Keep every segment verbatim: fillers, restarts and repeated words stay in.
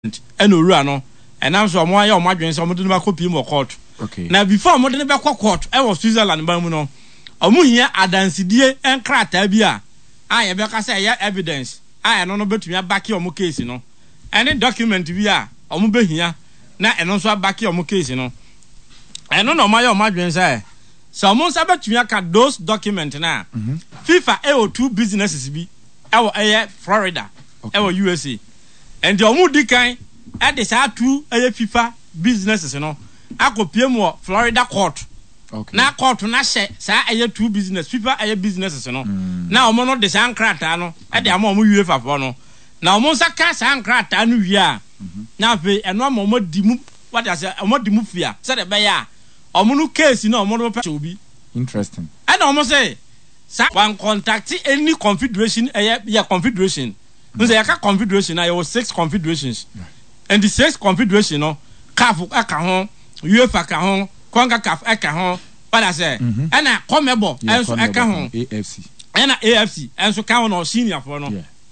eno owura no enam so omo aye omo adwen so omo de ba copy mo court. Okay. Na before omo de ne be court e wo Switzerland ba mu no omo hia adansidie enkrata bi a a ye be ka say ya evidence a eno no betumi abaki omo case no any document bi a omo be hia na eno so abaki omo case no eno no omo aye omo adwen say so omo nsa betumi aka those document na mm-hmm. FIFA e o two businesses bi e wo eye Florida e wo U S A and the omo di kan e de sa two eye FIFA businesses no akopie mo Florida court. Okay. Na court na she sa eye two business FIFA eye businesses no mm. na omo no de sa nkrata no e de ama omo UEFA for no na omo nsa ka sa nkrata no wi a na fe eno ama omo di mu what I say omo di mu fia say de be ya omo no case no omo no pe obi. Interesting. And omo say sa one contact any confederation eye ya confederation no say ya ka confederation na you six confederations yeah. And the six confederation no C A F aka ho UEFA ka ho CONCACAF aka ho what I say and na CONMEBOL enso aka ho A F C and na A F C enso ka ho no senior for no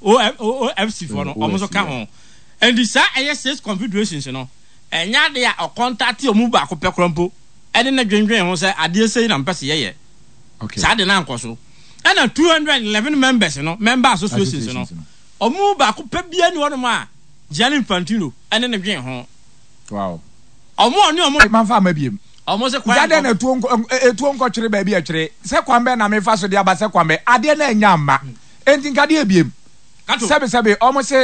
O F C for no omo so ka ho and the sa eye six confederations no enya de a contact omu ba ko pekrompo ene na dwendwen ho say ade sei na mpese yeye okay sa de na nkoso and na two hundred eleven members no member associations no omu ba ko pe bia ni wono ma Gianni Infantino ene na dwen ho wow omo oni omo man fa ma biem omo se kwa ade na etu etu nko twere ba bi a twere se kwambe na me fa so de aba se kwambe ade na enya ma enti nkade ebiem sebe sebe omo se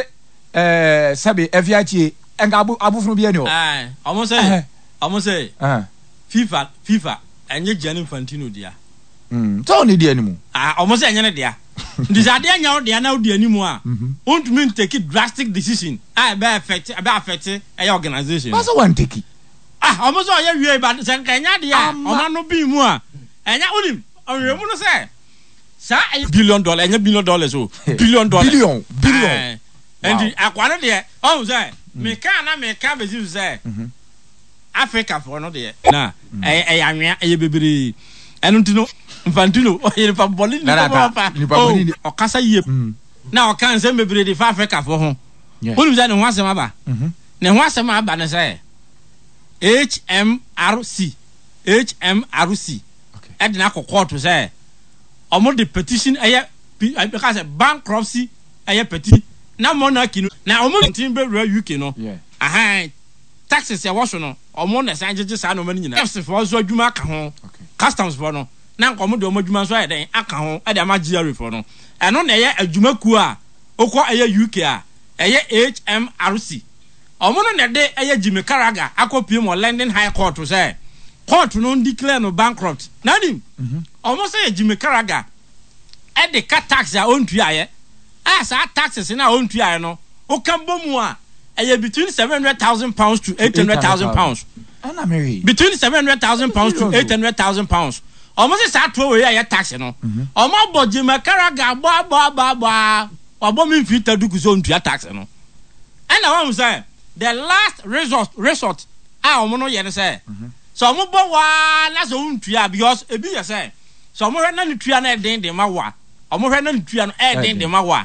eh sebe efiachi enga abu abufunu bi ani o eh omo se omo se eh FIFA FIFA enye Gianni Infantino dia mm so ni dia ni mu ah omo se enye ne dia ndi ade enya o dia na o dia ni mu a won't mean take drastic decision ah be affect be affect eh organization so one take ah omo so ye wie ba se nkanya dia omo no bi mu a enya unim onwe mu no se sa billion dollar enya billion dollars o billion dollar billion billion and akwano de o say me ka na me ka be zi say Africa for no de na eh anwea eh bebere enu ntino Infantino o ye fa boli ni papa o kasa yie na o kan se bebere de fa Africa for ho onu za ne ho asem aba ne ho asem aba ne say H M R C H M R C okay edna ko court say omo the petition eye because bankruptcy eye petit na monarchy na omo tin be U K no yeah aha taxes e wo so no omo na san jeje sa no mani nyina taxes for so adwuma aka ho customs for no na nkomo de omo adwuma so ayeden aka ho e de ama G R for no eno na eye adwuma ku a okọ eye U K a eye H M R C omo no na de eye Jimmy Carragher akopie mo London High Court say court no declare no bankrupt na dim omo say Jimmy Carragher e de ka tax a ontu aye ah sa taxes na ontu aye no o kan bomu a eye between seven hundred thousand pounds to eight hundred thousand pounds ana Mary between seven hundred thousand pounds to eight hundred thousand pounds omo say sa to we aye tax no omo bo Jimmy Carragher bo bo bo bo obo mi fi taduku so ontu tax no and na one say the last resort resort ah omo no ye ne say so omo bo wa na so ontu because e bi ye say so omo hwe na ne tua na den den ma wa omo hwe na ne tua no e den den ma wa